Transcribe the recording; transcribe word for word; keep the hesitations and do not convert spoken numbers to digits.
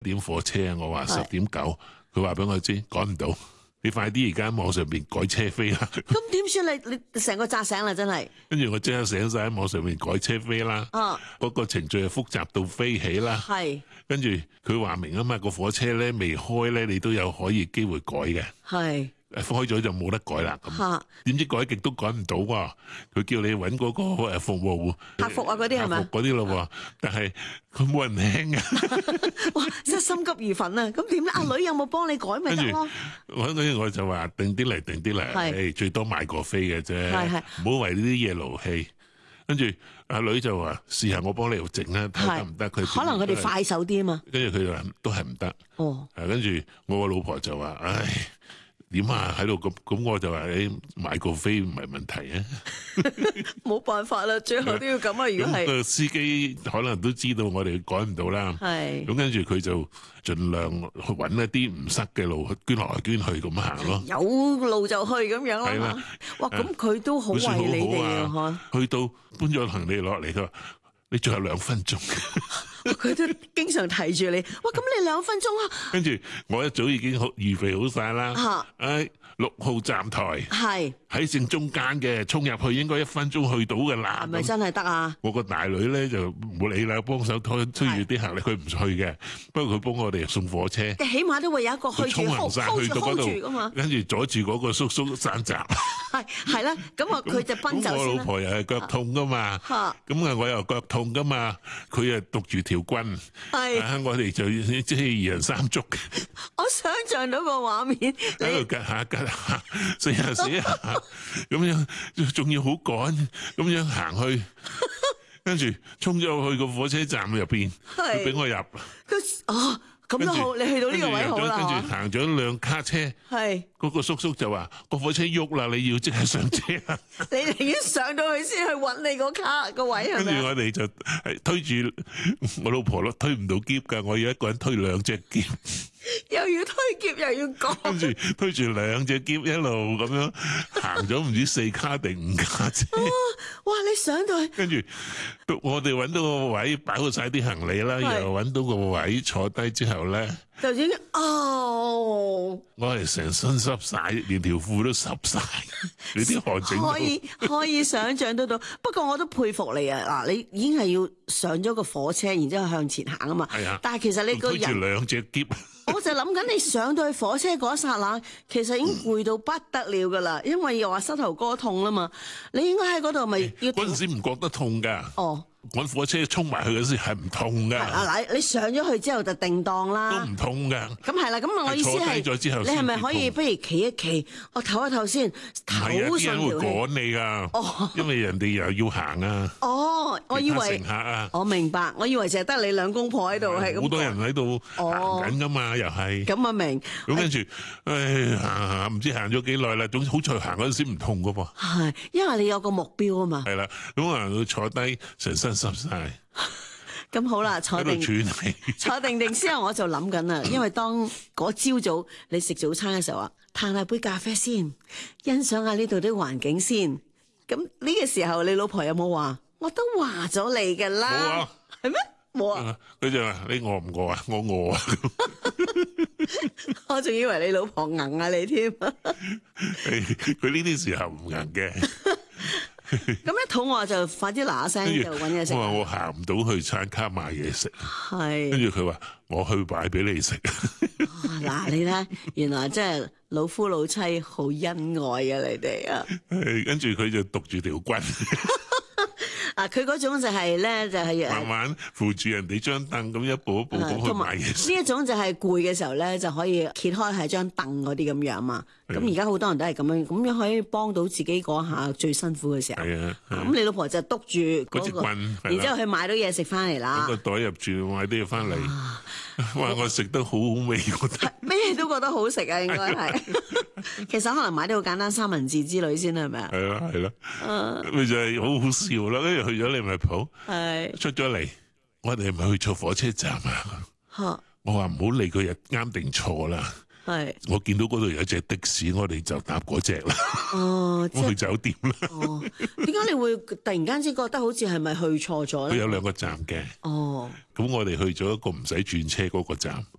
點火車啊？我話十點九，佢話俾我知趕唔到，你快啲而家喺網上邊改車飛啦。 咁點算？你你成個扎醒啦，真係。 跟住我即刻醒晒喺網上面改車飛啦。 啊， 嗰個程序係複雜到飛起啦。 係。 跟住佢話明啊嘛，個火車咧未開咧，你都有可以機會改嘅。 係。 誒開咗就冇得改啦。 嚇！ 點知改極都改唔到喎？佢叫你揾嗰個誒服務客服啊嗰啲係咪？ 客服嗰啲咯喎，但係佢冇人聽嘅。 哇！真係心急如焚啊！咁點咧？阿女有冇幫你改咪得咯？ 我嗰我就話定啲嚟，定啲嚟，誒最多買個飛嘅啫，唔好為呢啲嘢勞氣。跟住阿女就話：試下我幫你整啦，睇得唔得？佢可能佢哋快手啲啊嘛。 跟住佢就話都係唔得。 哦。 誒跟住我個老婆就話：唉。點啊喺度咁咁我就話你買個飛唔係問題啊， 冇辦法啦，最後都要咁啊！如果係個司機可能都知道我哋趕唔到啦， 係咁跟住佢就盡量去揾一啲唔塞嘅路，捐來捐去咁行咯。 有路就去咁樣啦嘛。哇！咁佢都好為你哋啊， 去到搬咗行李落嚟，佢話你仲有兩分鐘。 佢都經常提住你，哇！咁你兩分鐘啊？ 跟住我一早已經好預備好晒啦。 嚇！ 誒六號站台係喺正中間嘅，衝入去應該一分鐘去到㗎啦。 係咪真係得啊？ 我個大女咧就冇理啦，幫手推推住啲行李，佢唔去嘅。不過佢幫我哋送火車， 起碼都會有一個去住 hold 去到嗰度噶嘛。 跟住阻住嗰個叔叔山閘。 係係啦，咁啊佢就奔走先啦。 我老婆又係腳痛噶嘛，咁啊我又腳痛噶嘛，佢啊篤住條棍，係我哋就即係二人三足。 我想象到個畫面， 喺度趌下趌下，死下死下，咁樣仲要好趕，咁樣行去，跟住衝咗去個火車站入邊，佢俾我入。 佢哦。咁都好，你去到呢個位好啦。 跟住行咗兩卡車，係嗰個叔叔就話：個火車喐啦，你要即刻上車啊！ 你寧願上到去先去揾你個卡個位係咪？ 跟住我哋就推住我老婆咯，推唔到篋㗎，我要一個人推兩隻篋， 又要推篋又要趕， 跟住推住兩隻篋一路咁樣行咗唔知四卡定五卡車。 哇！你上到去， 跟住我哋揾到個位擺好晒啲行李啦，又揾到個位坐低之後咧， 就已經哦， 我係成身濕晒，連條褲都濕晒，你啲汗整到。 可以可以想象得到，不過我都佩服你啊！嗱，你已經係要上咗個火車，然之後向前行啊嘛。係啊。但係其實你個人推住兩隻篋。 我就諗緊你上到去火車嗰一剎那，其實已經攰到不得了噶啦，因為又話膝頭哥痛啦嘛。你應該喺嗰度咪要嗰陣時唔覺得痛噶。哦。搵火車衝埋去嗰時係唔痛噶。 啊嗱，你上咗去之後就定當啦。 都唔痛噶。 咁係啦，咁我意思係， 坐低咗之後， 你係咪可以不如企一企，我唞一唞先，唞順條氣。 啲人會趕你噶。哦。因為人哋又要行啊。 哦，我以為乘客啊。 我明白，我以為淨係得你兩公婆喺度係咁。 好多人喺度行緊噶嘛，又係。 咁我明。 咁跟住，唉，行唔知行咗幾耐啦，總好在行嗰陣時唔痛噶噃。 係，因為你有個目標啊嘛。 係啦，咁啊坐低成身濕晒， 咁好啦，坐定坐定定之後，我就諗緊啦，因為當嗰朝早你食早餐嘅時候啊，嘆下杯咖啡先，欣賞下呢度啲環境先。咁呢個時候，你老婆有冇話？我都話咗你噶啦，冇啊，係咩？冇啊。 佢就話你餓唔餓啊？我餓啊。 我仲以為你老婆硬啊你添。佢呢啲時候唔硬嘅。 咁一肚餓就快啲嗱嗱聲就搵嘢食。 我話我行唔到去餐卡買嘢食， 係。 跟住佢話我去買俾你食。 嗱，你睇，原來真係老夫老妻好恩愛啊！你哋啊。 係，跟住佢就篤住條棍。 啊！佢嗰種就係咧，就係慢慢扶住人哋張凳咁一步一步咁去買嘢食。 呢一種就係攰嘅時候咧，就可以揭開係張凳嗰啲咁樣嘛。咁而家好多人都係咁樣，咁樣可以幫到自己嗰下最辛苦嘅時候。係啊。咁你老婆就督住嗰隻棍，然之後去買到嘢食翻嚟啦。 個袋入住買啲嘢翻嚟。哇！我食得好好味，覺得咩都覺得好食啊，應該係。其實可能買啲好簡單三文治之類先係咪啊？ 係啦係啦。咪就係好好笑啦！跟住去咗利物浦， 係出咗嚟，我哋係咪去坐火車站啊？ 嚇！ 我話唔好理佢日啱定錯啦。 係。 我見到嗰度有一隻的士，我哋就搭嗰隻啦。 哦，即係我去酒店啦。 哦，點解你會突然間先覺得好似係咪去錯咗咧？ 佢有兩個站嘅。 哦， 咁我哋去咗一個唔使轉車嗰個站。